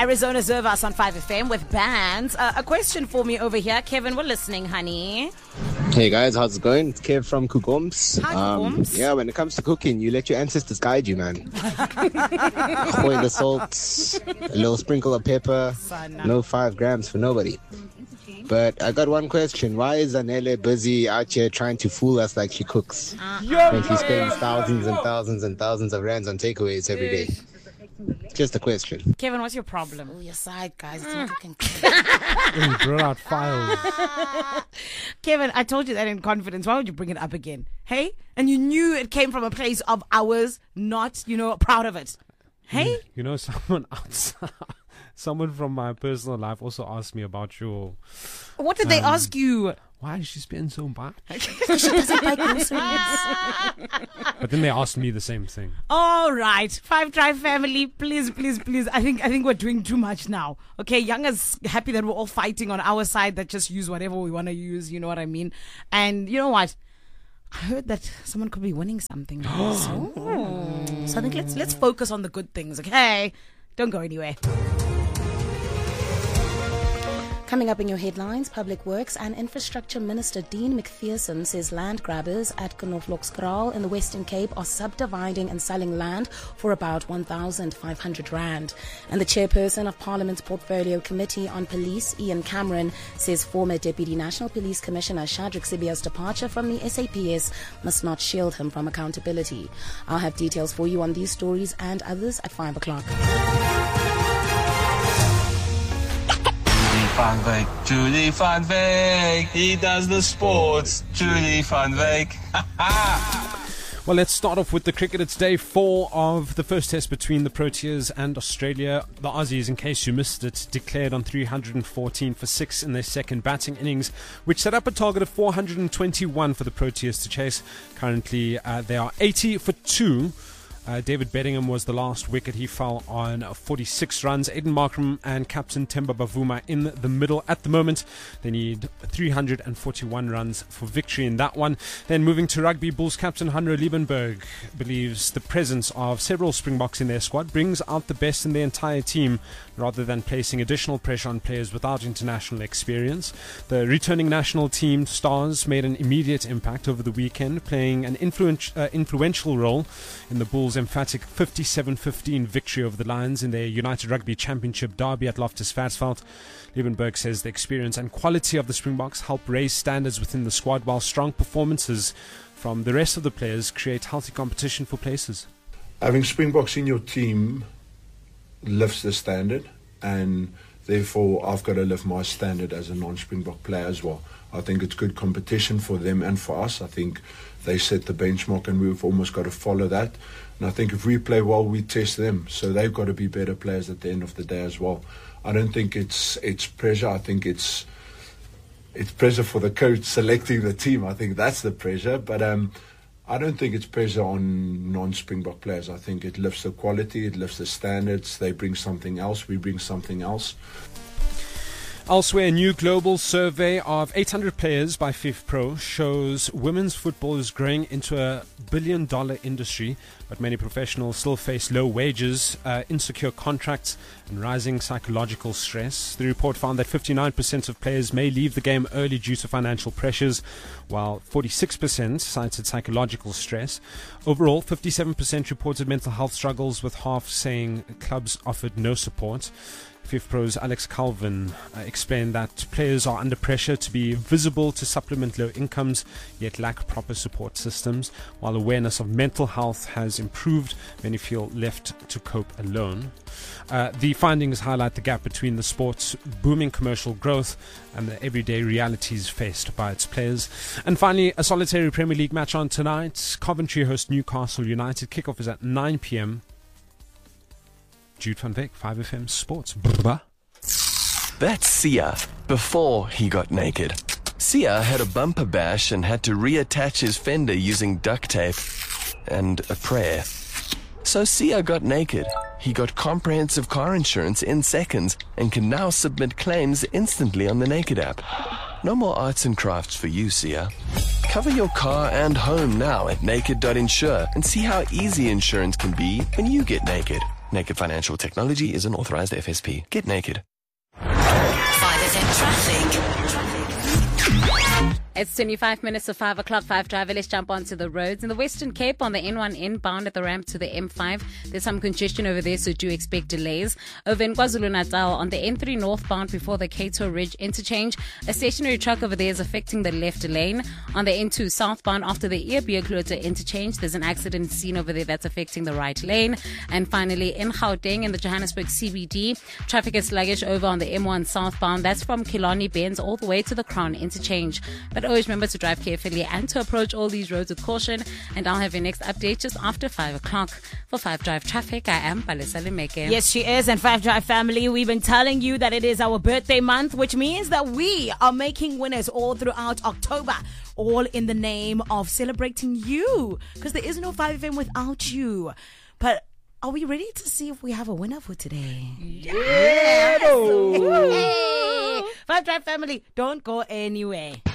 Arizona serve us on 5FM with bands. A question for me over here. Kevin, we're listening, honey. Hey guys, how's it going? It's Kev from Kugoms. Hi, Kugoms. Yeah, when it comes to cooking, you let your ancestors guide you, man. Boil the salt, a little sprinkle of pepper, no 5 grams for nobody. But I got one question. Why is Zanele busy out here trying to fool us like she cooks? When she spends thousands and thousands and thousands of rands on takeaways every day? Just a question. Kevin, what's your problem? Oh, your side, guys. It's not cooking. You brought out files. Kevin, I told you that in confidence. Why would you bring it up again? Hey? And you knew it came from a place of ours, not, proud of it. Hey? Someone outside, someone from my personal life also asked me about your... What did they ask you? Why is she spending so much? She doesn't buy groceries. But then they asked me the same thing. All right. 5 Drive family, please. I think we're doing too much now. Okay, Young is happy that we're all fighting on our side that just use whatever we want to use, you know what I mean? And you know what? I heard that someone could be winning something. So I think let's focus on the good things, okay? Don't go anywhere. Coming up in your headlines, Public Works and Infrastructure Minister Dean McPherson says land grabbers at Knoflokskraal in the Western Cape are subdividing and selling land for about 1,500 rand. And the chairperson of Parliament's Portfolio Committee on Police, Ian Cameron, says former Deputy National Police Commissioner Shadrack Sibiya's departure from the SAPS must not shield him from accountability. I'll have details for you on these stories and others at 5 o'clock. Julie van Wyk, he does the sports. Julie van Wyk. Well, let's start off with the cricket. It's day 4 of the first test between the Proteas and Australia. The Aussies, in case you missed it, declared on 314 for 6 in their second batting innings, which set up a target of 421 for the Proteas to chase. Currently, they are 80 for 2. David Bedingham was the last wicket. He fell on 46 runs. Aiden Markram and captain Temba Bavuma in the middle at the moment. They need 341 runs for victory in that one. Then moving to rugby, Bulls captain Hanro Liebenberg believes the presence of several Springboks in their squad brings out the best in the entire team rather than placing additional pressure on players without international experience. The returning national team stars made an immediate impact over the weekend, playing an influential role in the Bulls' emphatic 57-15 victory over the Lions in their United Rugby Championship derby at Loftus Versfeld. Liebenberg says the experience and quality of the Springboks help raise standards within the squad, while strong performances from the rest of the players create healthy competition for places. Having Springboks in your team lifts the standard, and therefore I've got to lift my standard as a non-Springbok player as well. I think it's good competition for them and for us. I think they set the benchmark and we've almost got to follow that. And I think if we play well, we test them. So they've got to be better players at the end of the day as well. I don't think it's pressure. I think it's pressure for the coach selecting the team. I think that's the pressure. But I don't think it's pressure on non-Springbok players. I think it lifts the quality, it lifts the standards. They bring something else, we bring something else. Elsewhere, a new global survey of 800 players by FIFPro shows women's football is growing into a billion-dollar industry, but many professionals still face low wages, insecure contracts, and rising psychological stress. The report found that 59% of players may leave the game early due to financial pressures, while 46% cited psychological stress. Overall, 57% reported mental health struggles, with half saying clubs offered no support. FIFPro's Alex Calvin explained that players are under pressure to be visible to supplement low incomes, yet lack proper support systems. While awareness of mental health has improved, many feel left to cope alone. The findings highlight the gap between the sport's booming commercial growth and the everyday realities faced by its players. And finally, a solitary Premier League match on tonight. Coventry host Newcastle United. Kickoff is at 9 p.m. Jude van Wyk, 5FM Sports. That's Sia before he got naked. Sia had a bumper bash and had to reattach his fender using duct tape and a prayer. So Sia got naked. He got comprehensive car insurance in seconds and can now submit claims instantly on the Naked app. No more arts and crafts for you, Sia. Cover your car and home now at naked.insure and see how easy insurance can be when you get naked. Naked Financial Technology is an authorized FSP. Get naked. 5FM Traffic. It's 25 minutes to 5 o'clock, 5 Driver. Let's jump onto the roads. In the Western Cape, on the N1 inbound at the ramp to the M5, there's some congestion over there, so do expect delays. Over in KwaZulu-Natal, on the N3 northbound before the Cato Ridge interchange, a stationary truck over there is affecting the left lane. On the N2 southbound, after the Eerbeeklote interchange, there's an accident scene over there that's affecting the right lane. And finally, in Gauteng, in the Johannesburg CBD, traffic is sluggish over on the M1 southbound. That's from Killarney Bends all the way to the Crown interchange. But always remember to drive carefully and to approach all these roads with caution. And I'll have your next update just after 5 o'clock. For 5 Drive Traffic, I am Palesa Lemeke. Yes, she is. And 5 Drive family, we've been telling you that it is our birthday month, which means that we are making winners all throughout October, all in the name of celebrating you, because there is no 5FM without you. But are we ready to see if we have a winner for today? Yeah! Hey! 5 Drive family, don't go anywhere.